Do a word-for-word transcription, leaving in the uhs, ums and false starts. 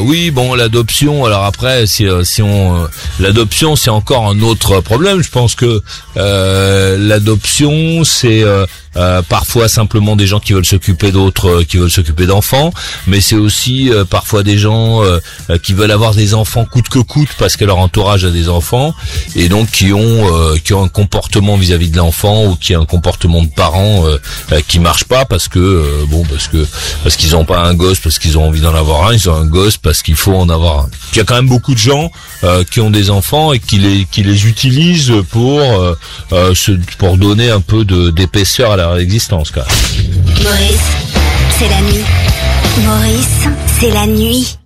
oui, bon, l'adoption. Alors après, si, si on, euh, l'adoption, c'est encore un autre problème. Je pense que euh, l'adoption, c'est euh, euh, parfois simplement des gens qui veulent s'occuper d'autres, euh, qui veulent s'occuper d'enfants, mais c'est aussi euh, parfois des gens euh, qui veulent avoir des enfants coûte que coûte parce que leur entourage a des enfants et donc qui ont euh, qui ont un comportement vis-à-vis de l'enfant ou qui a un comportement de parents euh, euh, qui marche pas parce que euh, bon parce que parce qu'ils ont pas un gosse parce qu'ils ont envie d'en avoir un, ils ont un gosse parce qu'il faut en avoir un. Il y a quand même beaucoup de gens euh, qui ont des enfants et qui les qui les utilisent pour euh, euh, se, pour donner un peu de d'épaisseur à leur existence, quoi. Maurice, c'est la nuit. Maurice, c'est la nuit.